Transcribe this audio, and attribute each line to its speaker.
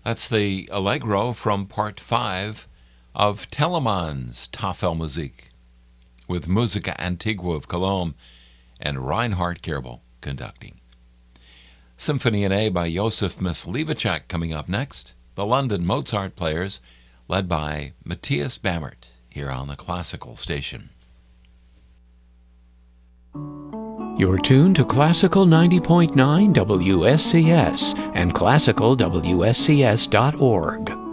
Speaker 1: That's the Allegro from Part 5 of Telemann's Tafelmusik, with Musica Antigua of Cologne and Reinhard Kerbel conducting. Symphony in A by Josef Myslivacek coming up next. The London Mozart Players, led by Matthias Bammert, here on the Classical Station.
Speaker 2: You're tuned to Classical 90.9 WSCS and classicalwscs.org.